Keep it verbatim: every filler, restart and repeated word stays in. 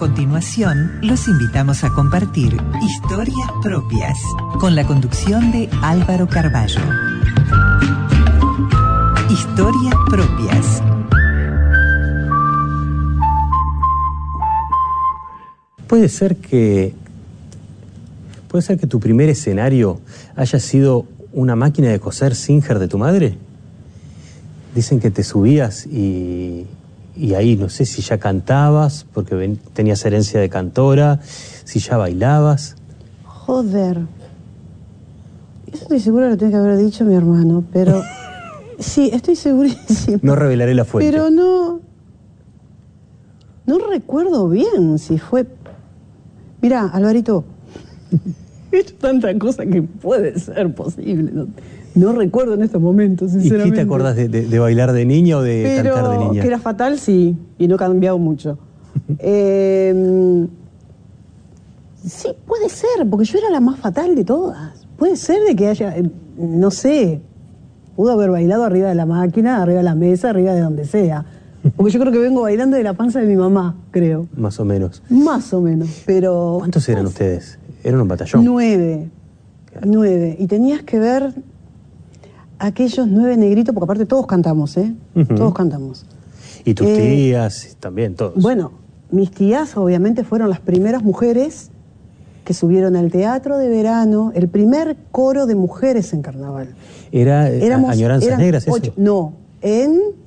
continuación, los invitamos a compartir Historias Propias, con la conducción de Álvaro Carballo. Historias Propias. Puede ser que... ¿Puede ser que tu primer escenario haya sido una máquina de coser Singer de tu madre? Dicen que te subías y... Y ahí no sé si ya cantabas, porque ven, tenías herencia de cantora, si ya bailabas. Joder. Eso estoy segura que lo tiene que haber dicho mi hermano, pero... sí, estoy segurísima. No revelaré la fuente. Pero no... No recuerdo bien si fue... Mirá, Alvarito, he hecho tanta cosa que puede ser posible. No, no recuerdo en estos momentos, sinceramente. ¿Y qué te acordás de, de, de bailar de niña o de Pero cantar de niña? Que era fatal, sí, y no he cambiado mucho. eh, sí, puede ser, porque yo era la más fatal de todas. Puede ser de que haya, eh, no sé, pudo haber bailado arriba de la máquina, arriba de la mesa, arriba de donde sea. Porque yo creo que vengo bailando de la panza de mi mamá, creo. Más o menos. Más o menos, pero... ¿Cuántos eran ustedes? ¿Eran un batallón? Nueve. Claro. Nueve. Y tenías que ver aquellos nueve negritos, porque aparte todos cantamos, ¿eh? Uh-huh. Todos cantamos. ¿Y tus eh, tías también, todos? Bueno, mis tías obviamente fueron las primeras mujeres que subieron al teatro de verano, el primer coro de mujeres en carnaval. ¿Era Éramos, Añoranzas Negras eso? Ocho, no, en...